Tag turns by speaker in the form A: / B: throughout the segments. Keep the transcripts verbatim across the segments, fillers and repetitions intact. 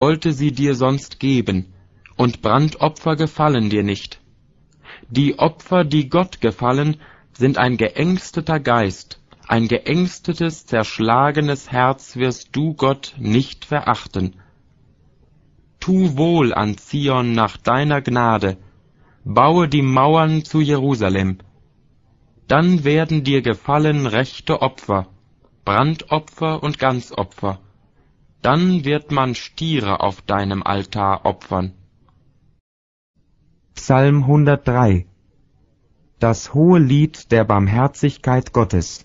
A: wollte sie dir sonst geben, und Brandopfer gefallen dir nicht. Die Opfer, die Gott gefallen, sind ein geängsteter Geist, ein geängstetes, zerschlagenes Herz wirst du, Gott, nicht verachten. Tu wohl an Zion nach deiner Gnade, baue die Mauern zu Jerusalem. Dann werden dir gefallen rechte Opfer, Brandopfer und Ganzopfer. Dann wird man Stiere auf deinem Altar opfern.
B: Psalm hundertdrei. Das hohe Lied der Barmherzigkeit Gottes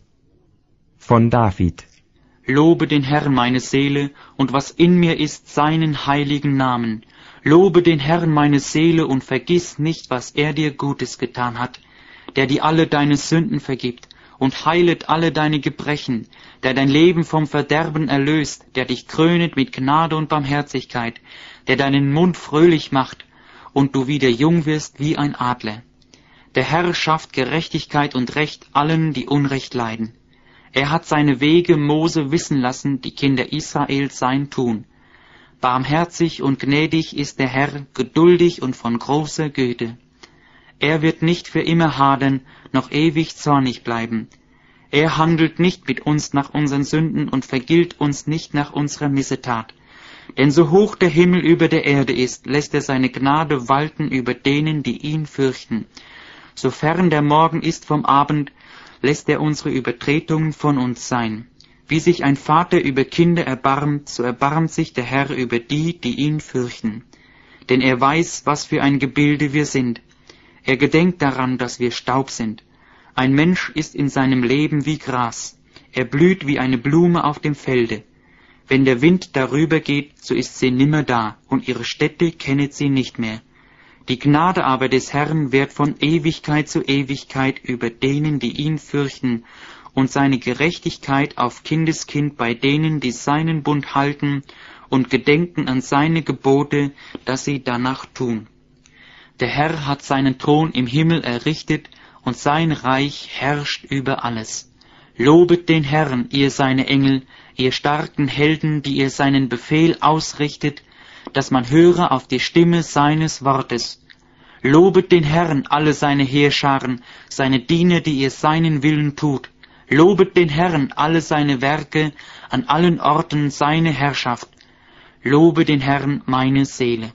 B: von David.
C: Lobe den Herrn, meine Seele, und was in mir ist, seinen heiligen Namen. Lobe den Herrn, meine Seele, und vergiss nicht, was er dir Gutes getan hat, der dir alle deine Sünden vergibt und heilet alle deine Gebrechen, der dein Leben vom Verderben erlöst, der dich krönet mit Gnade und Barmherzigkeit, der deinen Mund fröhlich macht und du wieder jung wirst wie ein Adler. Der Herr schafft Gerechtigkeit und Recht allen, die Unrecht leiden. Er hat seine Wege Mose wissen lassen, die Kinder Israels sein Tun. Barmherzig und gnädig ist der Herr, geduldig und von großer Güte. Er wird nicht für immer hadern, noch ewig zornig bleiben. Er handelt nicht mit uns nach unseren Sünden und vergilt uns nicht nach unserer Missetat. Denn so hoch der Himmel über der Erde ist, lässt er seine Gnade walten über denen, die ihn fürchten. So fern der Morgen ist vom Abend, lässt er unsere Übertretungen von uns sein. Wie sich ein Vater über Kinder erbarmt, so erbarmt sich der Herr über die, die ihn fürchten. Denn er weiß, was für ein Gebilde wir sind. Er gedenkt daran, dass wir Staub sind. Ein Mensch ist in seinem Leben wie Gras. Er blüht wie eine Blume auf dem Felde. Wenn der Wind darüber geht, so ist sie nimmer da, und ihre Stätte kennet sie nicht mehr. Die Gnade aber des Herrn währt von Ewigkeit zu Ewigkeit über denen, die ihn fürchten, und seine Gerechtigkeit auf Kindeskind bei denen, die seinen Bund halten und gedenken an seine Gebote, dass sie danach tun. Der Herr hat seinen Thron im Himmel errichtet, und sein Reich herrscht über alles. Lobet den Herrn, ihr seine Engel, ihr starken Helden, die ihr seinen Befehl ausrichtet, dass man höre auf die Stimme seines Wortes. Lobet den Herrn, alle seine Heerscharen, seine Diener, die ihr seinen Willen tut. Lobet den Herrn, alle seine Werke, an allen Orten seine Herrschaft. Lobe den Herrn, meine Seele.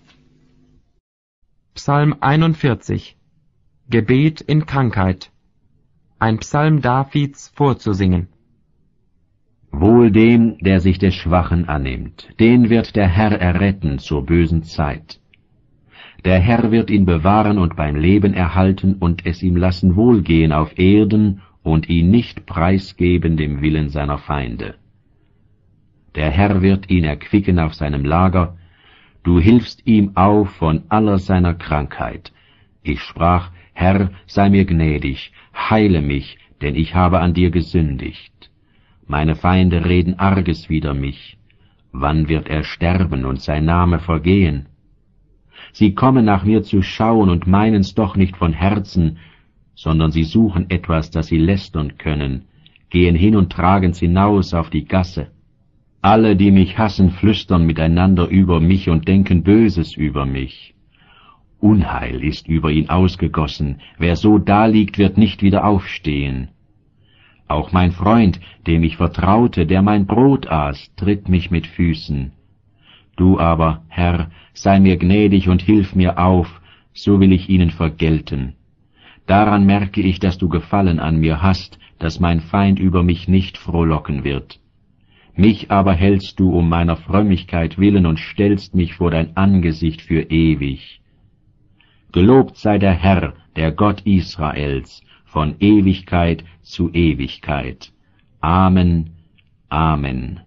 B: Psalm einundvierzig. Gebet in Krankheit. Ein Psalm Davids vorzusingen.
D: Wohl dem, der sich des Schwachen annimmt, den wird der Herr erretten zur bösen Zeit. Der Herr wird ihn bewahren und beim Leben erhalten und es ihm lassen wohlgehen auf Erden und ihn nicht preisgeben dem Willen seiner Feinde. Der Herr wird ihn erquicken auf seinem Lager, du hilfst ihm auf von aller seiner Krankheit. Ich sprach, Herr, sei mir gnädig, heile mich, denn ich habe an dir gesündigt. Meine Feinde reden Arges wider mich. Wann wird er sterben und sein Name vergehen? Sie kommen nach mir zu schauen und meinen's doch nicht von Herzen, sondern sie suchen etwas, das sie lästern können, gehen hin und tragen's hinaus auf die Gasse. Alle, die mich hassen, flüstern miteinander über mich und denken Böses über mich. Unheil ist über ihn ausgegossen, wer so daliegt, wird nicht wieder aufstehen. Auch mein Freund, dem ich vertraute, der mein Brot aß, tritt mich mit Füßen. Du aber, Herr, sei mir gnädig und hilf mir auf, so will ich ihnen vergelten. Daran merke ich, dass du Gefallen an mir hast, dass mein Feind über mich nicht frohlocken wird. Mich aber hältst du um meiner Frömmigkeit willen und stellst mich vor dein Angesicht für ewig. Gelobt sei der Herr, der Gott Israels, von Ewigkeit zu Ewigkeit. Amen, Amen.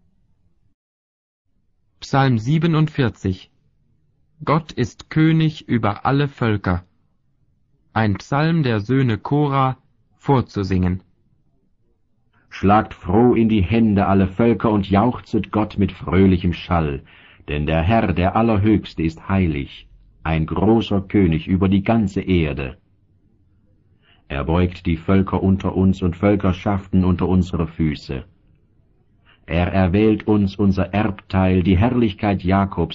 B: Psalm siebenundvierzig. Gott ist König über alle Völker. Ein Psalm der Söhne Kora, vorzusingen.
D: Schlagt froh in die Hände alle Völker und jauchzet Gott mit fröhlichem Schall, denn der Herr, der Allerhöchste, ist heilig, ein großer König über die ganze Erde. Er beugt die Völker unter uns und Völkerschaften unter unsere Füße. Er erwählt uns unser Erbteil, die Herrlichkeit Jakobs,